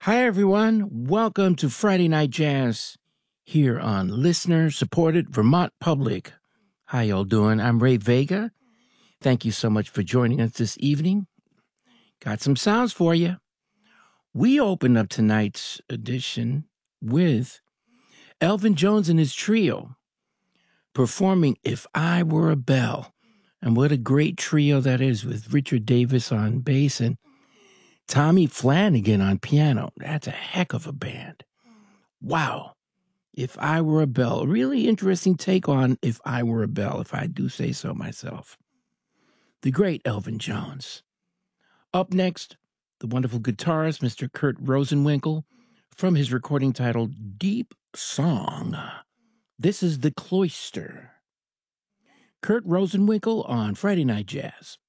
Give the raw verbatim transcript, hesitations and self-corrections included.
Hi, everyone. Welcome to Friday Night Jazz here on listener-supported Vermont Public. How y'all doing? I'm Ray Vega. Thank you so much for joining us this evening. Got some sounds for you. We open up tonight's edition with Elvin Jones and his trio performing If I Were a Bell. And what a great trio that is, with Richard Davis on bass and Tommy Flanagan on piano. That's a heck of a band. Wow. If I Were a Bell. A really interesting take on If I Were a Bell, if I do say so myself. The great Elvin Jones. Up next, the wonderful guitarist, Mister Kurt Rosenwinkel, from his recording titled Deep Song. This is The Cloister. Kurt Rosenwinkel on Friday Night Jazz.